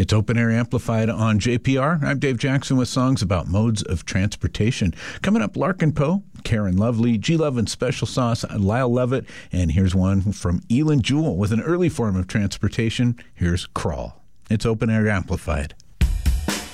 It's Open Air Amplified on JPR. I'm Dave Jackson with songs about modes of transportation. Coming up, Larkin Poe, Karen Lovely, G Love and Special Sauce, Lyle Lovett, and here's one from Elin Jewell with an early form of transportation. Here's Crawl. It's Open Air Amplified.